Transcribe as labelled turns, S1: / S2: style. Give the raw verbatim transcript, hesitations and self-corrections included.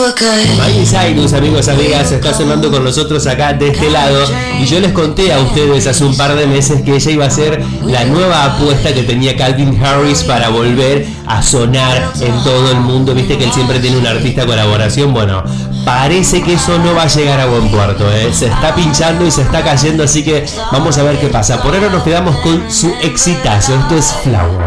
S1: Miley Cyrus, amigos, amigas, está sonando con nosotros acá de este lado. Y yo les conté a ustedes hace un par de meses que ella iba a ser la nueva apuesta que tenía Calvin Harris para volver a sonar en todo el mundo. Viste que él siempre tiene un artista colaboración. Bueno, parece que eso no va a llegar a buen puerto, ¿eh? Se está pinchando y se está cayendo, así que vamos a ver qué pasa. Por ahora nos quedamos con su exitazo. Esto es Flower.